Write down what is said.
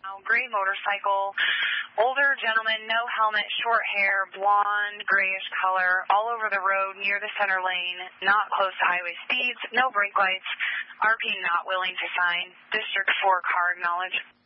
Gray motorcycle, older gentleman, no helmet, short hair, blonde, grayish color, all over the road near the center lane, not close to highway speeds, no brake lights, RP not willing to sign, District 4 car acknowledged.